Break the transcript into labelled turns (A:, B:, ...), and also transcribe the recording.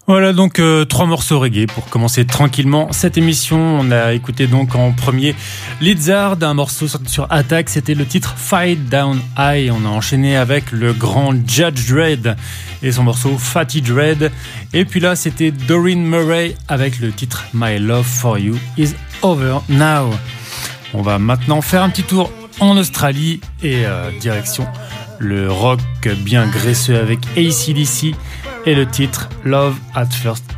A: Voilà donc trois morceaux reggae pour commencer tranquillement cette émission. On a écouté donc en premier Lizard, un morceau sur Attack, c'était le titre Fight Down High. On a enchaîné avec le grand Judge Dredd et son morceau Fatty Dread. Et puis là c'était Doreen Murray avec le titre My Love For You Is Over Now. On va maintenant faire un petit tour en Australie et direction le rock bien graisseux avec AC/DC et le titre Love at First